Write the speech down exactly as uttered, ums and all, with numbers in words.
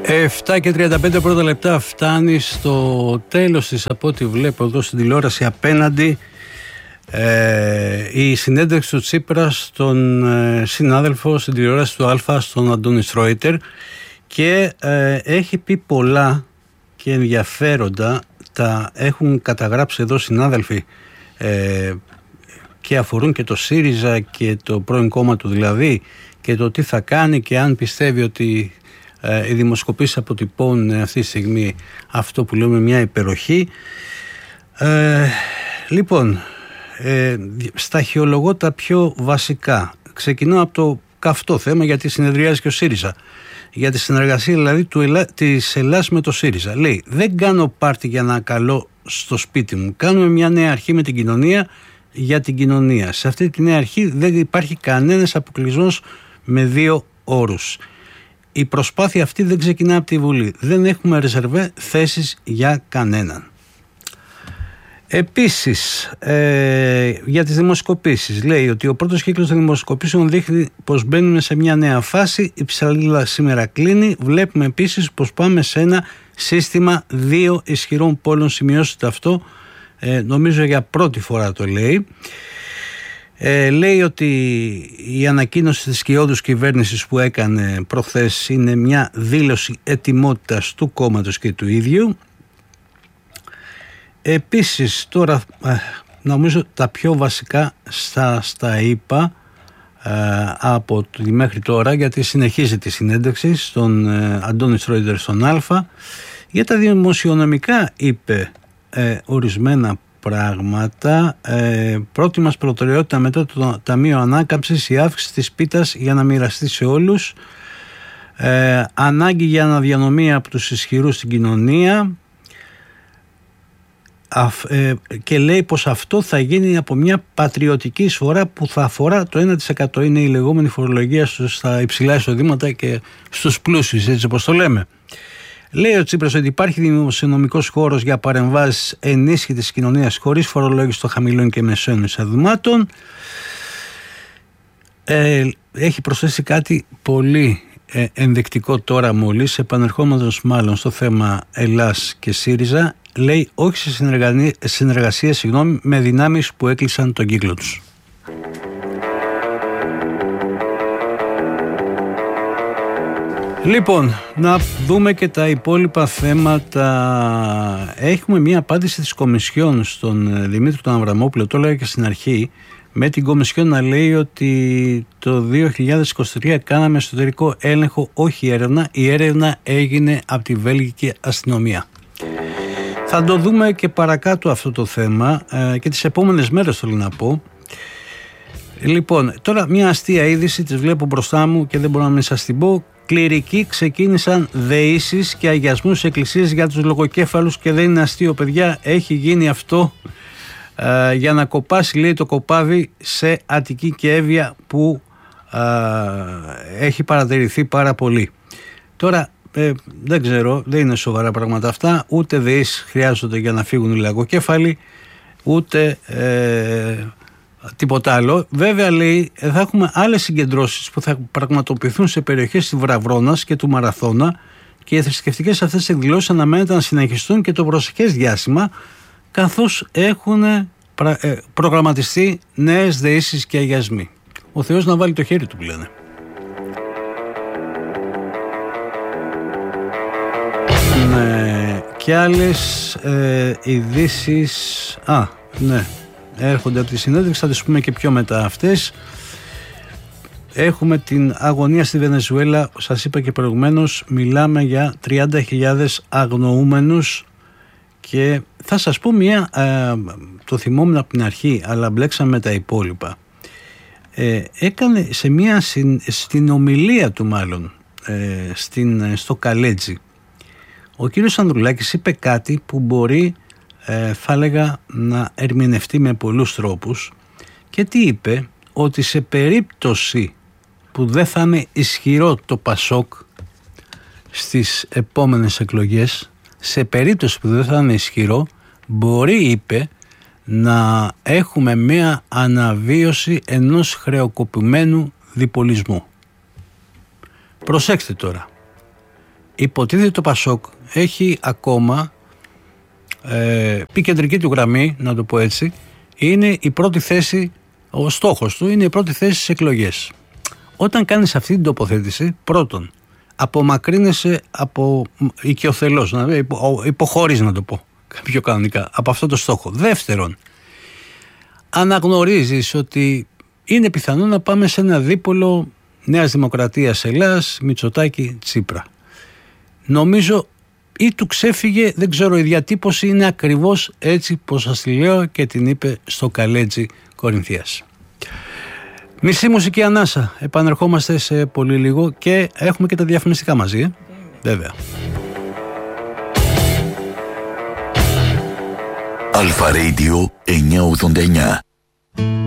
επτά και τριάντα πέντε πρώτα λεπτά, φτάνει στο τέλος της, από ό,τι βλέπω εδώ στην τηλεόραση απέναντι, ε, η συνέντευξη του Τσίπρα στον ε, συνάδελφο στην τηλεόραση του Α, στον Αντώνη Στρόιτερ, και ε, έχει πει πολλά και ενδιαφέροντα, τα έχουν καταγράψει εδώ συνάδελφοι, ε, και αφορούν και το ΣΥΡΙΖΑ και το πρώην κόμμα του δηλαδή, και το τι θα κάνει και αν πιστεύει ότι ε, οι δημοσκοπήσεις αποτυπώνουν αυτή τη στιγμή αυτό που λέμε μια υπεροχή. Ε, λοιπόν, ε, σταχυολογώ τα πιο βασικά. Ξεκινώ από το καυτό θέμα, γιατί συνεδριάζει και ο ΣΥΡΙΖΑ, για τη συνεργασία δηλαδή του Ελλά, της Ελλάδας με το ΣΥΡΙΖΑ. Λέει, δεν κάνω πάρτι για να καλώ στο σπίτι μου. Κάνουμε μια νέα αρχή με την κοινωνία για την κοινωνία. Σε αυτή τη νέα αρχή δεν υπάρχει κανένας αποκλεισμός με δύο όρους. Η προσπάθεια αυτή δεν ξεκινά από τη Βουλή. Δεν έχουμε ρεζερβέ θέσεις για κανέναν. Επίσης, ε, για τις δημοσκοπήσεις, λέει ότι ο πρώτος κύκλος των δημοσκοπήσεων δείχνει πως μπαίνουμε σε μια νέα φάση. Η ψαλίδα σήμερα κλείνει. Βλέπουμε επίσης πως πάμε σε ένα σύστημα δύο ισχυρών πόλων. Σημειώσετε αυτό, ε, νομίζω για πρώτη φορά το λέει. Ε, λέει ότι η ανακοίνωση της σκιώδους κυβέρνησης που έκανε προχθές είναι μια δήλωση ετοιμότητας του κόμματος και του ίδιου. Επίσης τώρα νομίζω τα πιο βασικά στα, στα είπα ε, από τη μέχρι τώρα, γιατί συνεχίζει τη συνέντευξη στον ε, Αντώνη Στρόιτερ στον Α. Για τα δημοσιονομικά είπε ε, ορισμένα πράγματα. Ε, πρώτη μας προτεραιότητα μετά το Ταμείο Ανάκαμψης η αύξηση της πίτας για να μοιραστεί σε όλους. Ε, ανάγκη για αναδιανομή από τους ισχυρούς στην κοινωνία. Και λέει πως αυτό θα γίνει από μια πατριωτική εισφορά που θα αφορά το ένα τοις εκατό. Είναι η λεγόμενη φορολογία στα υψηλά εισοδήματα και στους πλούσιους, έτσι όπως το λέμε. Λέει ο Τσίπρας ότι υπάρχει δημοσιονομικός χώρος για παρεμβάσεις ενίσχυτης κοινωνίας χωρίς φορολόγηση των χαμηλών και μεσαίων εισοδημάτων. Ε, έχει προσθέσει κάτι πολύ ε, ενδεικτικό τώρα, μόλις επανερχόμενος μάλλον στο θέμα Ελλάς και ΣΥΡΙΖΑ. Λέει όχι σε συνεργασία, συνεργασία συγγνώμη, με δυνάμεις που έκλεισαν τον κύκλο τους. Λοιπόν, να δούμε και τα υπόλοιπα θέματα. Έχουμε μια απάντηση της Κομισιόν στον Δημήτρη τον Αβραμόπουλο, το έλεγα και στην αρχή, με την Κομισιόν να λέει ότι το δύο χιλιάδες είκοσι τρία κάναμε εσωτερικό έλεγχο, όχι έρευνα. Η έρευνα έγινε από τη βέλγικη αστυνομία. Θα το δούμε και παρακάτω αυτό το θέμα ε, και τις επόμενες μέρες, θέλω να πω. Λοιπόν, τώρα μια αστεία είδηση, τις βλέπω μπροστά μου και δεν μπορώ να μην σας την πω. Κληρικοί ξεκίνησαν δεήσεις και αγιασμούς σε εκκλησίες για τους λογοκέφαλους και δεν είναι αστείο, παιδιά. Έχει γίνει αυτό ε, για να κοπάσει, λέει, το κοπάδι σε Αττική και Εύβοια που ε, έχει παρατηρηθεί πάρα πολύ. Τώρα ε, δεν ξέρω, δεν είναι σοβαρά πράγματα αυτά. Ούτε δεήσεις χρειάζονται για να φύγουν οι λογοκέφαλοι, ούτε ε, τίποτα άλλο. Βέβαια, λέει, θα έχουμε άλλες συγκεντρώσεις που θα πραγματοποιηθούν σε περιοχές της Βραβρώνας και του Μαραθώνα και οι θρησκευτικές αυτές εκδηλώσεις αναμένεται να συνεχιστούν και το προσεχές διάστημα, καθώς έχουν προγραμματιστεί νέες δεήσεις και αγιασμοί. Ο Θεός να βάλει το χέρι του, που λένε. Ναι, και άλλες ε, ειδήσεις. Α, ναι. Έρχονται από τη συνέντευξη, θα τις πούμε και πιο μετά αυτές. Έχουμε την αγωνία στη Βενεζουέλα, σας είπα και προηγουμένως, μιλάμε για τριάντα χιλιάδες αγνοούμενους και θα σας πω μια, ε, το θυμόμουν από την αρχή, αλλά μπλέξαμε με τα υπόλοιπα. Ε, έκανε σε μια, στην ομιλία του μάλλον, ε, στην, στο Καλέτζι, ο κύριος Ανδρουλάκης είπε κάτι που μπορεί, Ε, θα έλεγα, να ερμηνευτεί με πολλούς τρόπους. Και τι είπε? Ότι σε περίπτωση που δεν θα είναι ισχυρό το Πασόκ στις επόμενες εκλογές, σε περίπτωση που δεν θα είναι ισχυρό, μπορεί, είπε, να έχουμε μια αναβίωση ενός χρεοκοπημένου διπολισμού. Προσέξτε τώρα. υποτίθεται το Πασόκ έχει ακόμα ε, πει κεντρική του γραμμή, να το πω έτσι, είναι η πρώτη θέση, ο στόχος του είναι η πρώτη θέση στις εκλογές. Όταν κάνεις αυτή την τοποθέτηση, πρώτον, απομακρύνεσαι από οικειοθελώς, να, υπο, υποχωρείς να το πω πιο κανονικά, από αυτό το στόχο. Δεύτερον, αναγνωρίζεις ότι είναι πιθανό να πάμε σε ένα δίπολο Νέας Δημοκρατίας Ελλάς, Μητσοτάκη, Τσίπρα. Νομίζω ή του ξέφυγε, δεν ξέρω, η διατύπωση είναι ακριβώς έτσι πως σας τη λέω και την είπε στο Καλέτζι Κορινθίας. Μισή μουσική ανάσα. Επανερχόμαστε σε πολύ λίγο και έχουμε και τα διαφημιστικά μαζί, ε? Βέβαια. Αλφα Radio εννιακόσια ογδόντα εννιά.